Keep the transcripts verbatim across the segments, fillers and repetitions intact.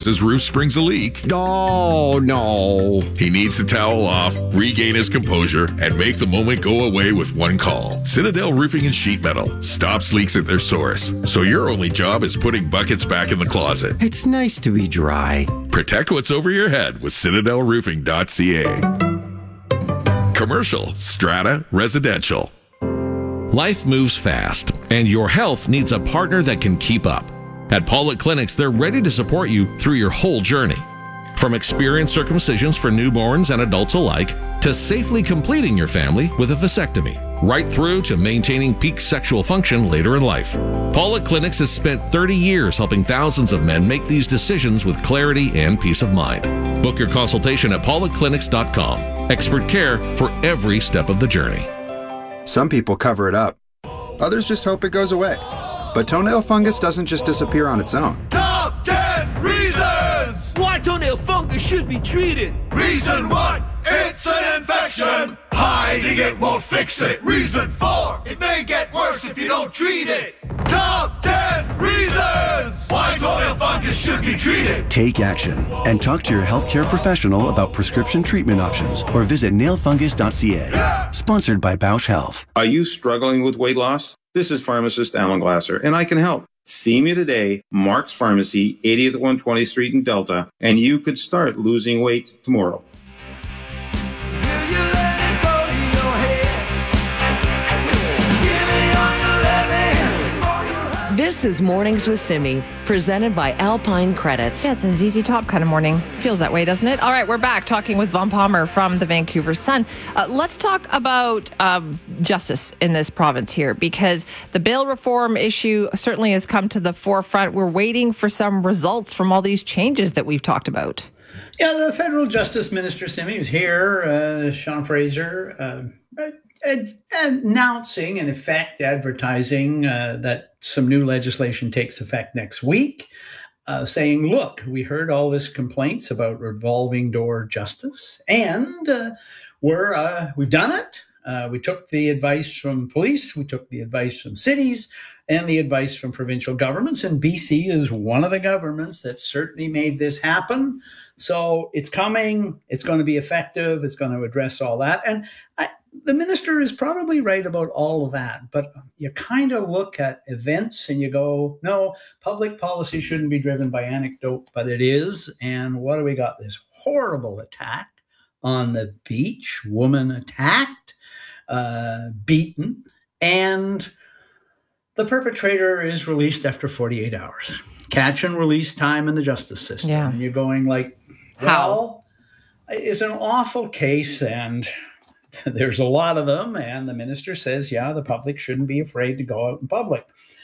His roof springs a leak. Oh, no. He needs to towel off, regain his composure, and make the moment go away with one call. Citadel Roofing and Sheet Metal stops leaks at their source, so your only job is putting buckets back in the closet. It's nice to be dry. Protect what's over your head with citadel roofing dot c a. Commercial, strata, residential. Life moves fast, and your health needs a partner that can keep up. At Pollock Clinics, they're ready to support you through your whole journey. From experienced circumcisions for newborns and adults alike, to safely completing your family with a vasectomy, right through to maintaining peak sexual function later in life. Pollock Clinics has spent thirty years helping thousands of men make these decisions with clarity and peace of mind. Book your consultation at pollock clinics dot com. Expert care for every step of the journey. Some people cover it up. Others just hope it goes away. But toenail fungus doesn't just disappear on its own. Top ten reasons why toenail fungus should be treated. Reason one, it's an infection. Hiding it won't fix it. Reason four, it may get worse if you don't treat it. Top ten reasons why toenail fungus should be treated. Take action and talk to your healthcare professional about prescription treatment options or visit nail fungus dot c a. Yeah. Sponsored by Bausch Health. Are you struggling with weight loss? This is pharmacist Alan Glasser, and I can help. See me today, Mark's Pharmacy, eightieth at one hundred twentieth Street in Delta, and you could start losing weight tomorrow. This is Mornings with Simi, presented by Alpine Credits. Yeah, it's a Z Z Top kind of morning. Feels that way, doesn't it? All right, we're back talking with Vaughn Palmer from the Vancouver Sun. Uh, let's talk about um, justice in this province here, because the bail reform issue certainly has come to the forefront. We're waiting for some results from all these changes that we've talked about. Yeah, the federal justice minister, Simi, was here, uh, Sean Fraser, uh, Ad- announcing, in effect, advertising uh, that some new legislation takes effect next week, uh, saying, look, we heard all this complaints about revolving door justice, and uh, we're, uh, we've done it. Uh, we took the advice from police, we took the advice from cities, and the advice from provincial governments, and B C is one of the governments that certainly made this happen. So it's coming, it's going to be effective, it's going to address all that. And I, the minister is probably right about all of that, but you kind of look at events and you go, no, public policy shouldn't be driven by anecdote, but it is. And what do we got? This horrible attack on the beach, woman attacked, uh, beaten, and the perpetrator is released after forty-eight hours. Catch and release time in the justice system. Yeah. And you're going like, well, how? It's an awful case, and there's a lot of them, and the minister says, yeah, the public shouldn't be afraid to go out in public.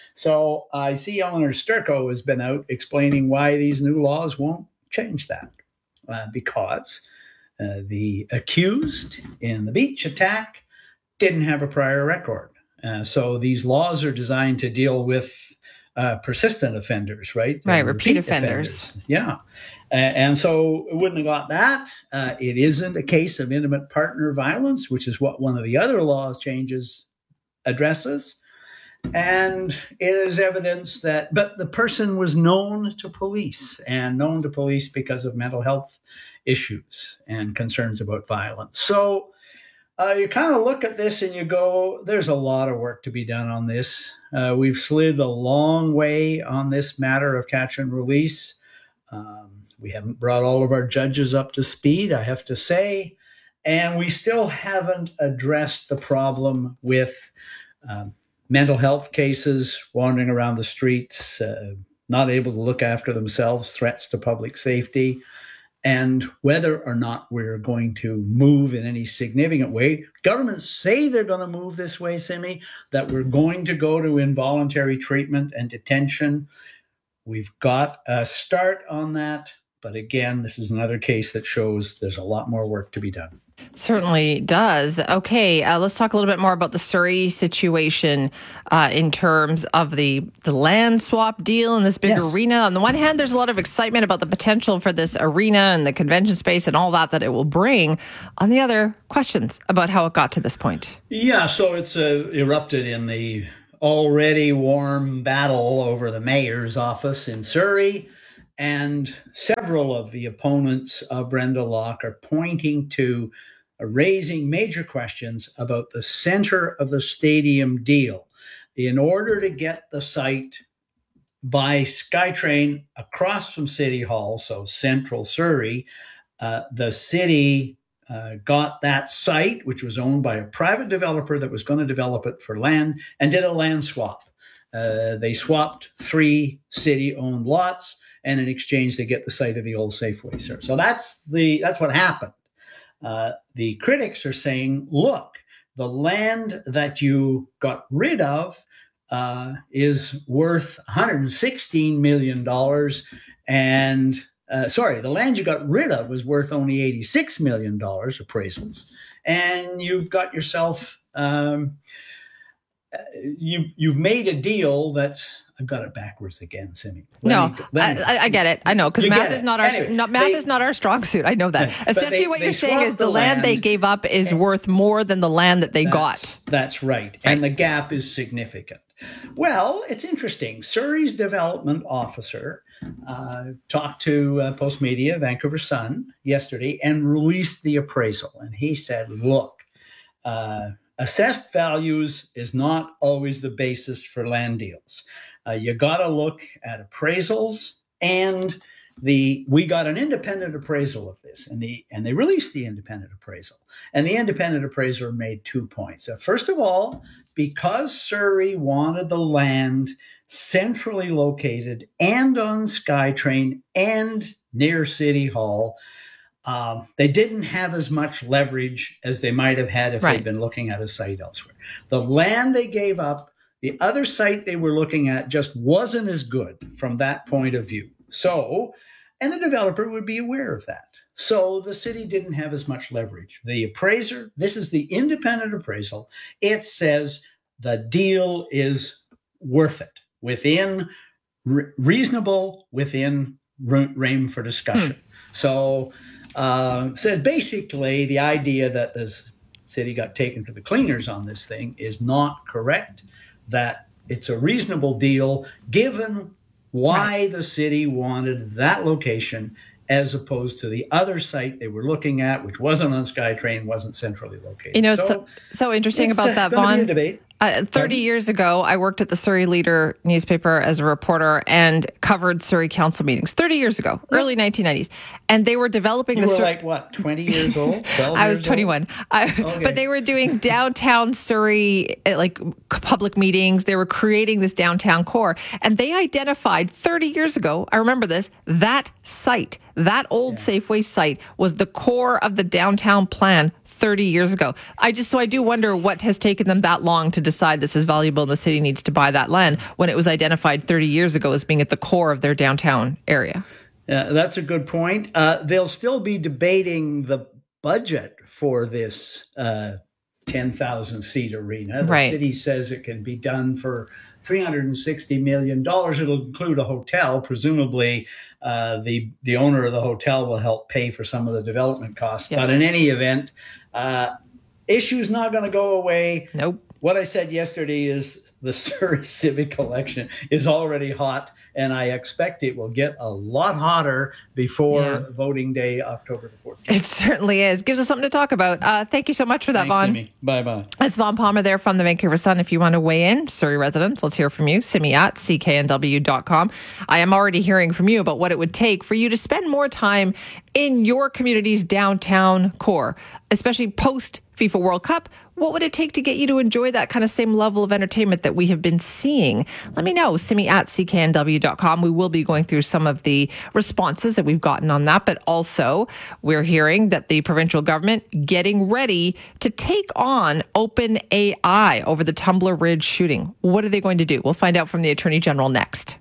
So I see Eleanor Sturko has been out explaining why these new laws won't change that, uh, because uh, the accused in the beach attack didn't have a prior record. Uh, so these laws are designed to deal with uh, persistent offenders, right? Right, repeat, repeat offenders. offenders. Yeah. Uh, and so it wouldn't have got that. Uh, it isn't a case of intimate partner violence, which is what one of the other law changes addresses. And it is evidence that, but the person was known to police and known to police because of mental health issues and concerns about violence. So uh, you kind of look at this and you go, there's a lot of work to be done on this. Uh, we've slid a long way on this matter of catch and release. Um, we haven't brought all of our judges up to speed, I have to say, and we still haven't addressed the problem with um, mental health cases, wandering around the streets, uh, not able to look after themselves, threats to public safety, and whether or not we're going to move in any significant way. Governments say they're going to move this way, Simi, that we're going to go to involuntary treatment and detention. We've got a start on that. But again, this is another case that shows there's a lot more work to be done. Certainly does. Okay, uh, let's talk a little bit more about the Surrey situation uh, in terms of the, the land swap deal and this big yes. arena. On the one hand, there's a lot of excitement about the potential for this arena and the convention space and all that that it will bring. On the other, questions about how it got to this point. Yeah, so it's uh, erupted in the already warm battle over the mayor's office in Surrey. and several of the opponents of Brenda Locke are pointing to uh, raising major questions about the center of the stadium deal. In order to get the site by SkyTrain across from City Hall, so central Surrey, uh, the city uh, got that site, which was owned by a private developer that was going to develop it for land, and did a land swap. Uh, they swapped three city-owned lots, and in exchange, they get the site of the old Safeway. Sir. So that's the that's what happened. Uh, the critics are saying, look, the land that you got rid of uh, is worth one hundred sixteen million dollars, and uh, sorry, the land you got rid of was worth only eighty-six million dollars appraisals, and you've got yourself. Um, You've you've made a deal that's I've got it backwards again, Simi. No, I, I get it. I know because math is not our anyway, not, math they, is not our strong suit. I know that. Essentially, they, what they you're saying is the, the land, land they gave up is worth more than the land that they that's, got. That's right, and the gap is significant. Well, it's interesting. Surrey's development officer uh, talked to uh, Post Media, Vancouver Sun, yesterday and released the appraisal, and he said, "Look." Uh, Assessed values is not always the basis for land deals. Uh, you got to look at appraisals, and the we got an independent appraisal of this, and the and they released the independent appraisal. And the independent appraiser made two points. Uh, first of all, because Surrey wanted the land centrally located and on SkyTrain and near City Hall, Um, they didn't have as much leverage as they might have had if right. they'd been looking at a site elsewhere. The land they gave up, the other site they were looking at just wasn't as good from that point of view. So, and the developer would be aware of that. So the city didn't have as much leverage. The appraiser, this is the independent appraisal, it says the deal is worth it, within re- reasonable, within room for discussion. Hmm. So, Uh, so basically, the idea that the city got taken to the cleaners on this thing is not correct, that it's a reasonable deal given why right. the city wanted that location as opposed to the other site they were looking at, which wasn't on SkyTrain, wasn't centrally located. You know, so, so, so interesting about uh, that, Vaughn. Uh, thirty years ago, I worked at the Surrey Leader newspaper as a reporter and covered Surrey council meetings. thirty years ago, yeah. early nineteen nineties. And they were developing you the... You were Sur- like, what, twenty years old? I was twenty-one. I, okay. But they were doing downtown Surrey, like public meetings. They were creating this downtown core. And they identified thirty years ago, I remember this, that site, that old yeah. Safeway site was the core of the downtown plan thirty years ago. I just, so I do wonder what has taken them that long to decide this is valuable and the city needs to buy that land when it was identified thirty years ago as being at the core of their downtown area. Yeah, that's a good point. Uh, they'll still be debating the budget for this uh, ten thousand seat arena. The right. city says it can be done for three hundred sixty million dollars. It'll include a hotel. Presumably, uh, the, the owner of the hotel will help pay for some of the development costs. Yes. But in any event, uh, issue's not going to go away. Nope. What I said yesterday is the Surrey Civic election is already hot, and I expect it will get a lot hotter before yeah. voting day, October the fourteenth. It certainly is. Gives us something to talk about. Uh, thank you so much for that, Thanks, Vaughn. Simi. Bye-bye. That's Vaughn Palmer there from the Vancouver Sun. If you want to weigh in, Surrey residents, let's hear from you. Simi at C K N W dot com. I am already hearing from you about what it would take for you to spend more time in your community's downtown core, especially post FIFA World Cup. What would it take to get you to enjoy that kind of same level of entertainment that we have been seeing? Let me know. Simi at C K N W dot com. We will be going through some of the responses that we've gotten on that, but also we're hearing that the provincial government getting ready to take on OpenAI over the Tumbler Ridge shooting. What are they going to do? We'll find out from the Attorney General next.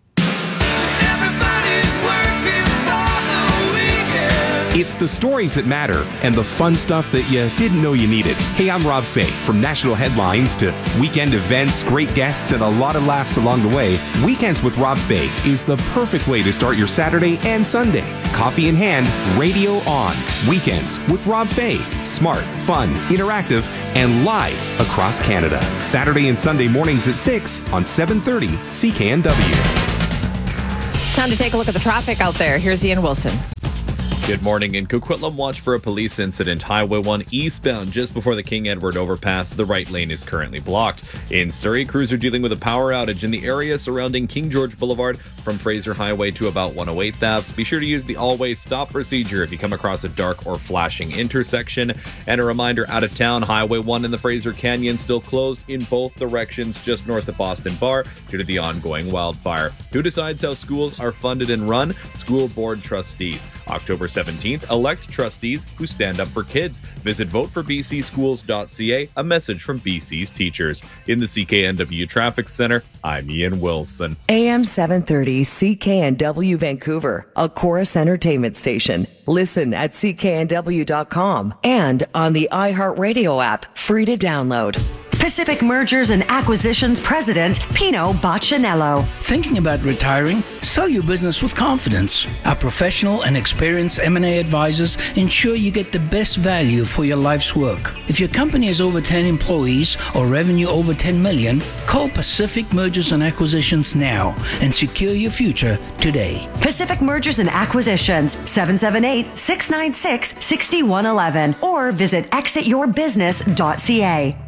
It's the stories that matter and the fun stuff that you didn't know you needed. Hey, I'm Rob Fay. From national headlines to weekend events, great guests, and a lot of laughs along the way, Weekends with Rob Fay is the perfect way to start your Saturday and Sunday. Coffee in hand, radio on. Weekends with Rob Fay. Smart, fun, interactive, and live across Canada. Saturday and Sunday mornings at six on seven thirty C K N W. Time to take a look at the traffic out there. Here's Ian Wilson. Good morning. In Coquitlam, watch for a police incident. Highway one eastbound just before the King Edward overpass. The right lane is currently blocked. In Surrey, crews are dealing with a power outage in the area surrounding King George Boulevard from Fraser Highway to about one oh eighth Avenue. Be sure to use the always stop procedure if you come across a dark or flashing intersection. And a reminder, out of town, Highway one in the Fraser Canyon still closed in both directions just north of Boston Bar due to the ongoing wildfire. Who decides how schools are funded and run? School board trustees. October seventeenth, elect trustees who stand up for kids. Visit vote for b c schools dot c a, a message from B C's teachers. In the C K N W Traffic Center, I'm Ian Wilson. A M seven thirty C K N W Vancouver, a Chorus Entertainment station. Listen at c k n w dot com and on the iHeartRadio app, free to download. Pacific Mergers and Acquisitions President Pino Baccinello. Thinking about retiring? Sell your business with confidence. Our professional and experienced M and A advisors ensure you get the best value for your life's work. If your company has over ten employees or revenue over ten million, call Pacific Mergers and Acquisitions now and secure your future today. Pacific Mergers and Acquisitions, seven seven eight, six nine six, six one one one or visit exit your business dot c a.